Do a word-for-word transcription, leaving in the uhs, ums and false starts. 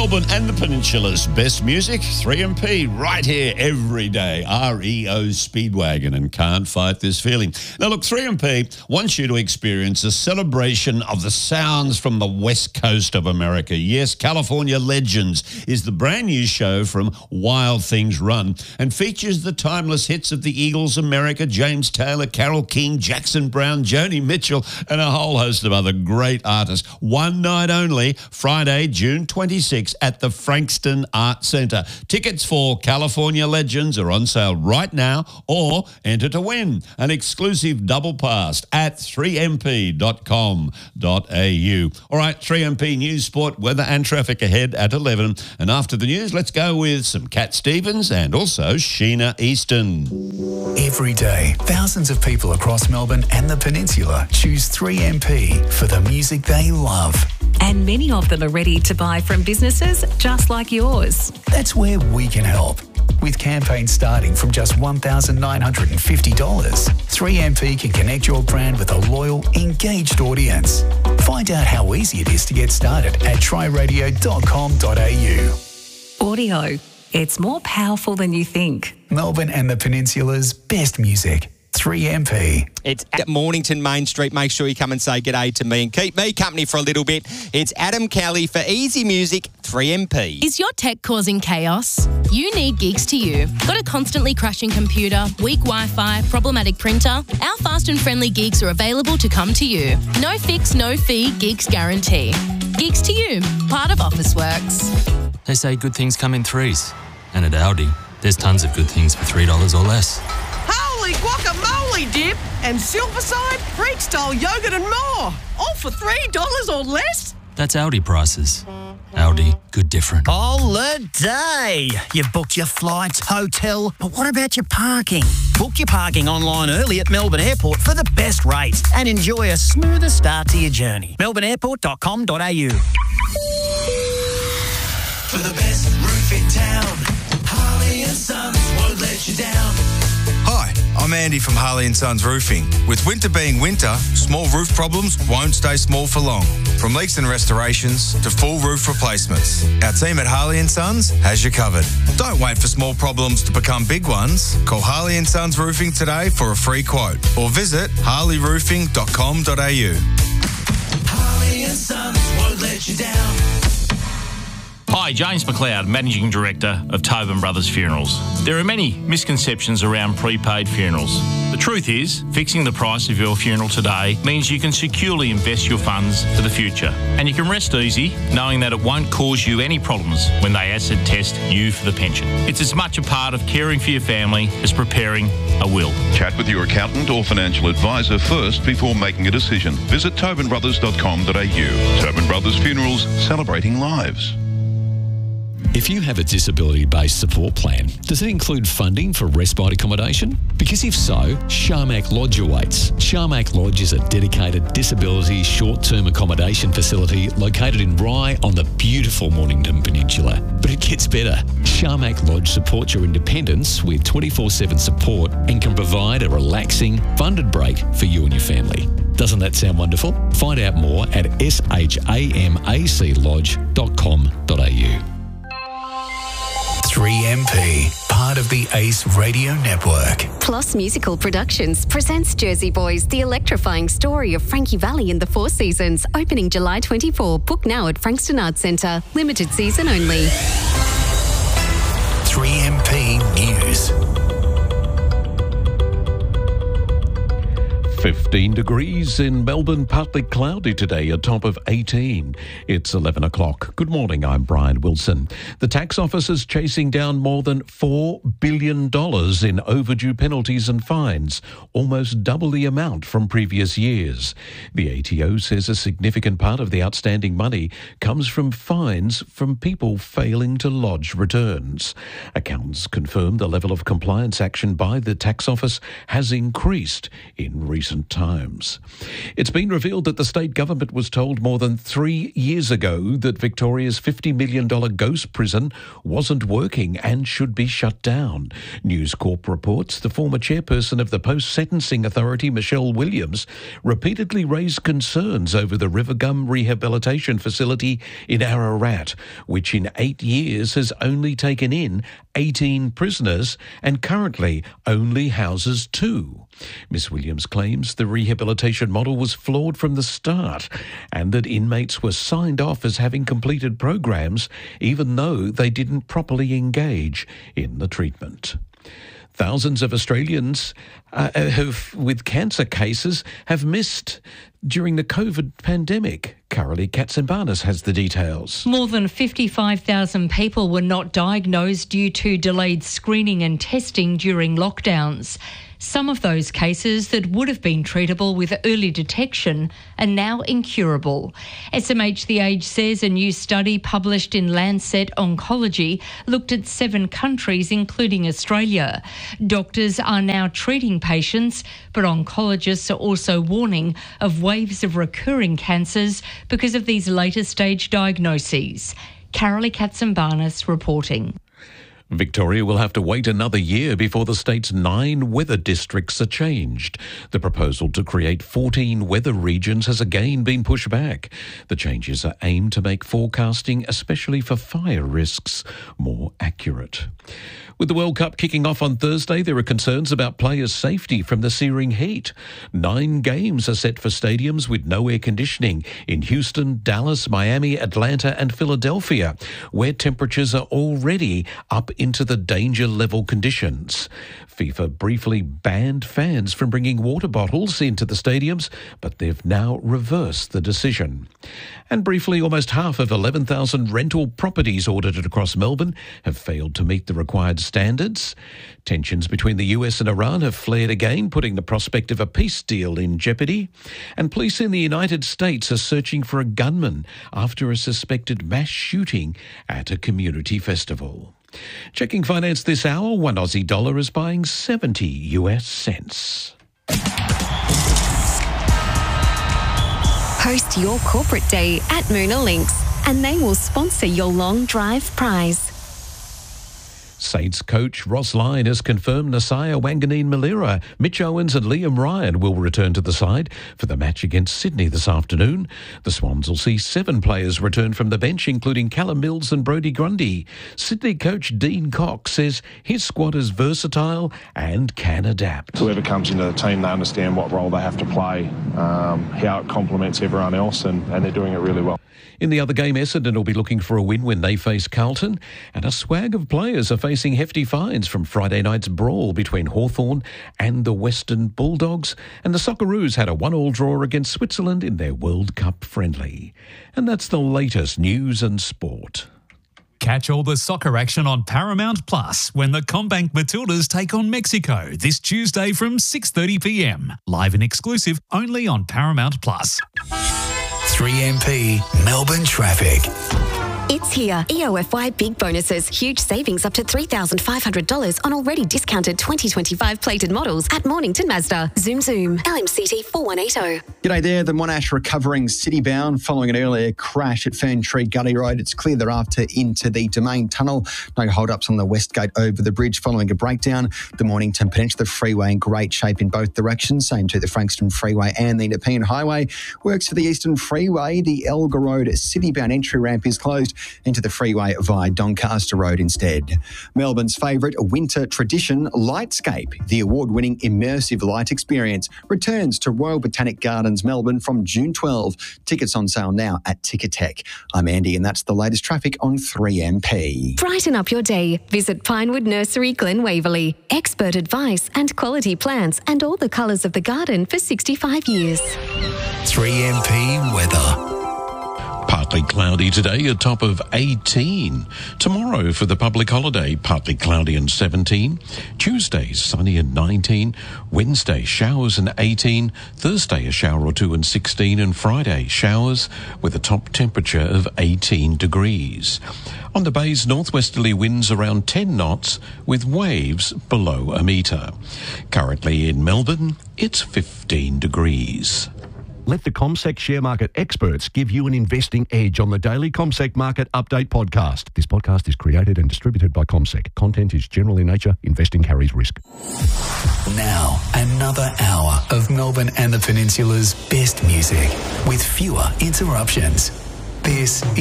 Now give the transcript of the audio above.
Melbourne and the Peninsula's best music, three M P, right here every day. R E O Speedwagon, and can't fight this feeling. Now look, three M P wants you to experience a celebration of the sounds from the west coast of America. Yes, California Legends is the brand new show from Wild Things Run and features the timeless hits of the Eagles, America, James Taylor, Carole King, Jackson Browne, Joni Mitchell, and a whole host of other great artists. One night only, Friday, June twenty-sixth at the Frankston Art Centre. Tickets for California Legends are on sale right now, or enter to win an exclusive double pass at three m p dot com dot a u. All right, three M P News, Sport, Weather and Traffic ahead at eleven. And after the news, let's go with some Cat Stevens and also Sheena Easton. Every day, thousands of people across Melbourne and the Peninsula choose three M P for the music they love. And many of them are ready to buy from businesses just like yours. That's where we can help. With campaigns starting from just one thousand nine hundred fifty dollars, three M P can connect your brand with a loyal, engaged audience. Find out how easy it is to get started at try radio dot com dot a u. Audio. It's more powerful than you think. Melbourne and the Peninsula's best music. three M P. It's at Mornington Main Street. Make sure you come and say g'day to me and keep me company for a little bit. It's Adam Kelly for Easy Music, three M P. Is your tech causing chaos? You need Gigs to You. Got a constantly crashing computer, weak Wi-Fi, problematic printer? Our fast and friendly gigs are available to come to you. No fix, no fee, Gigs guarantee. Gigs to You, part of Officeworks. They say good things come in threes. And at Audi, there's tons of good things for three dollars or less. Holy guacamole dip and Silverside, Freak-style yogurt and more. All for three dollars or less? That's Audi prices. Audi, good different. Holiday! You've booked your flights, hotel, but what about your parking? Book your parking online early at Melbourne Airport for the best rates and enjoy a smoother start to your journey. melbourne airport dot com dot a u. For the best roof in town, Harley and Sons won't let you down. Hi, I'm Andy from Harley and Sons Roofing. With winter being winter, small roof problems won't stay small for long. From leaks and restorations to full roof replacements, our team at Harley and Sons has you covered. Don't wait for small problems to become big ones. Call Harley and Sons Roofing today for a free quote or visit harley roofing dot com dot a u. Harley and Sons won't let you down. Hi, James McLeod, Managing Director of Tobin Brothers Funerals. There are many misconceptions around prepaid funerals. The truth is, fixing the price of your funeral today means you can securely invest your funds for the future. And you can rest easy knowing that it won't cause you any problems when they acid test you for the pension. It's as much a part of caring for your family as preparing a will. Chat with your accountant or financial advisor first before making a decision. Visit tobin brothers dot com dot a u. Tobin Brothers Funerals, celebrating lives. If you have a disability-based support plan, does it include funding for respite accommodation? Because if so, Sharmac Lodge awaits. Sharmac Lodge is a dedicated disability short-term accommodation facility located in Rye on the beautiful Mornington Peninsula. But it gets better. Sharmac Lodge supports your independence with twenty-four seven support and can provide a relaxing, funded break for you and your family. Doesn't that sound wonderful? Find out more at shamac lodge dot com dot a u. three M P, part of the Ace Radio Network. Plus Musical Productions presents Jersey Boys, the electrifying story of Frankie Valli and the Four Seasons, opening July twenty-fourth. Book now at Frankston Arts Centre. Limited season only. three M P News. fifteen degrees in Melbourne, partly cloudy today, a top of eighteen. It's eleven o'clock. Good morning, I'm Brian Wilson. The tax office is chasing down more than four billion dollars in overdue penalties and fines, almost double the amount from previous years. The A T O says a significant part of the outstanding money comes from fines from people failing to lodge returns. Accountants confirm the level of compliance action by the tax office has increased in recent recent times. It's been revealed that the state government was told more than three years ago that Victoria's fifty million dollars ghost prison wasn't working and should be shut down. News Corp reports the former chairperson of the Post-Sentencing Authority, Michelle Williams, repeatedly raised concerns over the Rivergum Rehabilitation Facility in Ararat, which in eight years has only taken in eighteen prisoners and currently only houses two. Miss Williams claims the rehabilitation model was flawed from the start and that inmates were signed off as having completed programs even though they didn't properly engage in the treatment. Thousands of Australians uh, have, with cancer cases have missed during the COVID pandemic. Carolee Katsimbanis has the details. More than fifty-five thousand people were not diagnosed due to delayed screening and testing during lockdowns. Some of those cases that would have been treatable with early detection are now incurable. S M H The Age says a new study published in Lancet Oncology looked at seven countries, including Australia. Doctors are now treating patients, but oncologists are also warning of waves of recurring cancers because of these later stage diagnoses. Carolee Katsimbanis reporting. Victoria will have to wait another year before the state's nine weather districts are changed. The proposal to create fourteen weather regions has again been pushed back. The changes are aimed to make forecasting, especially for fire risks, more accurate. With the World Cup kicking off on Thursday, there are concerns about players' safety from the searing heat. Nine games are set for stadiums with no air conditioning in Houston, Dallas, Miami, Atlanta and Philadelphia, where temperatures are already up into the danger level conditions. FIFA briefly banned fans from bringing water bottles into the stadiums, but they've now reversed the decision. And briefly, almost half of eleven thousand rental properties audited across Melbourne have failed to meet the required standards. Tensions between the U S and Iran have flared again, putting the prospect of a peace deal in jeopardy. And police in the United States are searching for a gunman after a suspected mass shooting at a community festival. Checking finance this hour, one Aussie dollar is buying seventy U S cents. Host your corporate day at Moona Links, and they will sponsor your long drive prize. Saints coach Ross Lyon has confirmed Nasiah Wanganeen-Malira, Mitch Owens and Liam Ryan will return to the side for the match against Sydney this afternoon. The Swans will see seven players return from the bench, including Callum Mills and Brodie Grundy. Sydney coach Dean Cox says his squad is versatile and can adapt. Whoever comes into the team, they understand what role they have to play, um, how it complements everyone else, and, and they're doing it really well. In the other game, Essendon will be looking for a win when they face Carlton, and a swag of players are facing hefty fines from Friday night's brawl between Hawthorn and the Western Bulldogs, and the Socceroos had a one-all draw against Switzerland in their World Cup friendly. And that's the latest news and sport. Catch all the soccer action on Paramount Plus when the Combank Matildas take on Mexico this Tuesday from six thirty p m. Live and exclusive only on Paramount Plus. three M P Melbourne traffic. It's here. E O F Y Big Bonuses. Huge savings up to three thousand five hundred dollars on already discounted twenty twenty-five plated models at Mornington Mazda. Zoom Zoom. L M C T four one eight zero. G'day there. The Monash recovering city-bound following an earlier crash at Ferntree Gully Road. It's clear thereafter into the Domain Tunnel. No hold-ups on the West Gate over the bridge following a breakdown. The Mornington Peninsula Freeway in great shape in both directions. Same to the Frankston Freeway and the Nepean Highway. Works for the Eastern Freeway. The Elgar Road city-bound entry ramp is closed into the freeway via Doncaster Road instead. Melbourne's favourite winter tradition, Lightscape, the award-winning immersive light experience, returns to Royal Botanic Gardens, Melbourne from June twelfth. Tickets on sale now at Ticketek. I'm Andy and that's the latest traffic on three M P. Brighten up your day. Visit Pinewood Nursery, Glen Waverley. Expert advice and quality plants and all the colours of the garden for sixty-five years. three M P weather. Part partly cloudy today, a top of eighteen. Tomorrow for the public holiday, partly cloudy and seventeen. Tuesday, sunny and nineteen. Wednesday, showers and eighteen. Thursday, a shower or two and sixteen. And Friday, showers with a top temperature of eighteen degrees. On the bay's northwesterly winds around ten knots with waves below a metre. Currently in Melbourne, it's fifteen degrees. Let the CommSec share market experts give you an investing edge on the daily CommSec Market Update podcast. This podcast is created and distributed by CommSec. Content is general in nature. Investing carries risk. Now, another hour of Melbourne and the Peninsula's best music with fewer interruptions. This is